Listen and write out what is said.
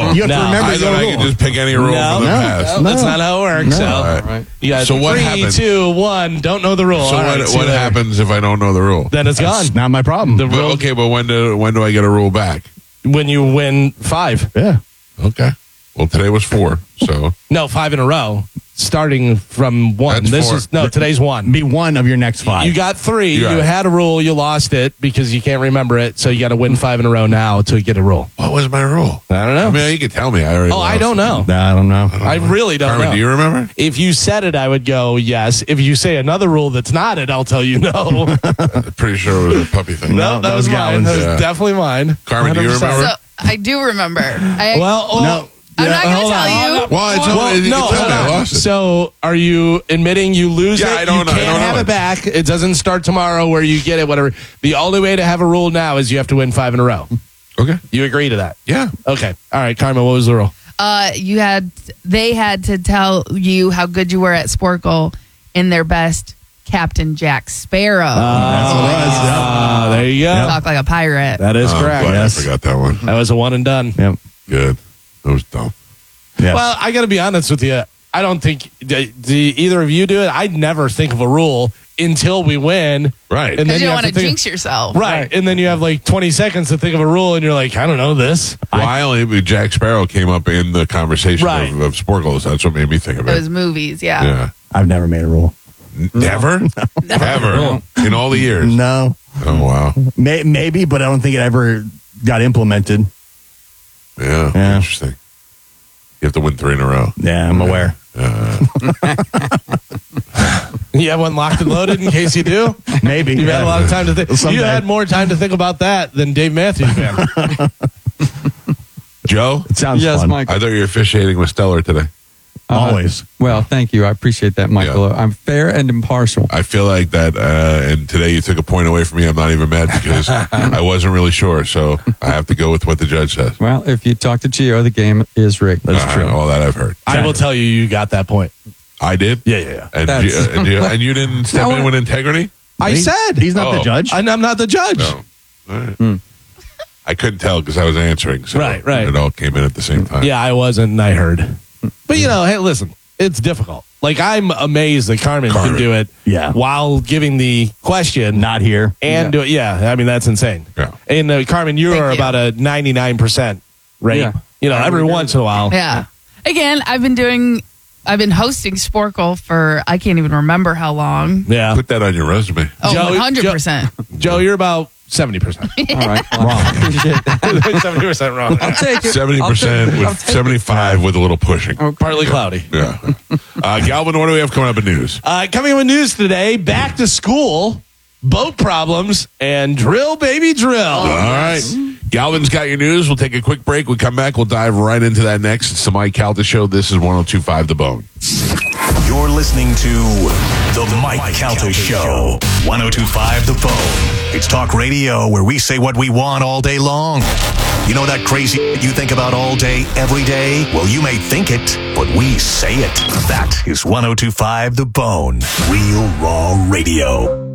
You have to remember I thought I could just pick any rule from the past. That's not how it works. No. So, All right. you got So what 3, happens? 2, 1. Don't know the rule. So All right, see you what later. happens if I don't know the rule? Then it's gone. It's not my problem. The rule But when do I get a rule back? when you win 5. Yeah. Okay. Well, today was 4, so No, 5 in a row. Starting from 1. That's 4. Today's 1. Be one of your next 5. You got 3. You're You right. had a rule. You lost it because you can't remember it. So you got to win 5 in a row now to get a rule. what was my rule? I don't know. I mean, you can tell me. I already. Oh, I lost. don't know. I don't know. I really don't Carmen, know. do you remember? If you said it, I would go yes. If you say another rule that's not it, I'll tell you no. Pretty sure it was a puppy thing. No, that was mine. That was Yeah. definitely mine. Carmen, do you 100%. remember? So I do remember. No. I'm not going to hold tell on. you. Well, it's only, you no, can tell me I hold on. lost it. So, are you admitting you lose Yeah, it? I don't you know. I can't don't have know it back. It doesn't start tomorrow where you get it, whatever. The only way to have a rule now is you have to win 5 in a row. Okay. You agree to that? Yeah. Okay. All right, Carmen, what was the rule? They had to tell you how good you were at Sporkle in their best Captain Jack Sparrow. That's what it was. There you go. Talk like a pirate. That is Oh, correct. glad Yes. I forgot that one. That was a one and done. Yep. Good. That was dumb. Yes. Well, I got to be honest with you. I don't think do either of you do it. I'd never think of a rule until we win. Right. And Because you don't have want to think- jinx yourself. Right. And then you have like 20 seconds to think of a rule, and you're like, I don't know this. Well, Jack Sparrow came up in the conversation Right. of Sporkles. That's what made me think of Those it. movies, yeah. Yeah. I've never made a rule. Never? Ever? In all the years? No. Oh, wow. Maybe, but I don't think it ever got implemented. Yeah. Yeah. Interesting. You have to win 3 in a row. Yeah, I'm aware. You have one locked and loaded in case you do. Maybe. You've had a lot of time to think. Someday. You had more time to think about that than Dave Matthews had. Joe? It sounds Yes, fun. Mike. I thought you were officiating with Stellar today. Always. Well, thank you. I appreciate that, Michael. Yeah. I'm fair and impartial. I feel like that, and today you took a point away from me. I'm not even mad because I wasn't really sure, so I have to go with what the judge says. Well, if you talk to Gio, the game is rigged. That's true. All that I've heard. I will tell you, you got that point. I did? Yeah. And, That's- and you didn't step in with integrity? I said He's not the Oh. judge. I'm not the judge. No. All right. I couldn't tell because I was answering. So Right. It all came in at the same time. Yeah, I wasn't, and I heard. But, hey, listen, it's difficult. Like, I'm amazed that Carmen can do it Yeah. while giving the question. Not here. And do it. Yeah, I mean, that's insane. Yeah. And Carmen, you Thank are you. about a 99% rate. Yeah. Every once in a while. Yeah. Again, I've been hosting Sporkle for, I can't even remember how long. Yeah. Put that on your resume. Oh, Joe- 100%. Joe, you're about 70%. All right. Well, I appreciate that. 70% wrong. I'll take it. 70% with 75 with a little pushing. Partly cloudy. Yeah. Galvin, what do we have coming up in news? Coming up with news today, back to school, boat problems, and drill, baby, drill. All right. Galvin's got your news. We'll take a quick break. We come back. We'll dive right into that next. It's the Mike Calta Show. This is 102.5 The Bone. You're listening to The Mike Calta Show. 102.5 The Bone. It's talk radio where we say what we want all day long. You know that crazy you think about all day, every day? Well, you may think it, but we say it. That is 102.5 The Bone. Real Raw Radio.